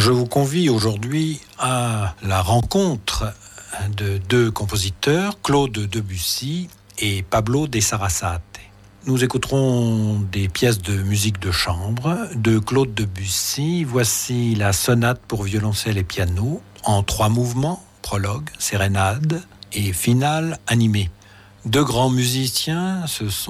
Je vous convie aujourd'hui à la rencontre de deux compositeurs, Claude Debussy et Pablo de Sarasate. Nous écouterons des pièces de musique de chambre de Claude Debussy. Voici la sonate pour violoncelle et piano en 3 mouvements, prologue, sérénade et finale animée. Deux grands musiciens se sont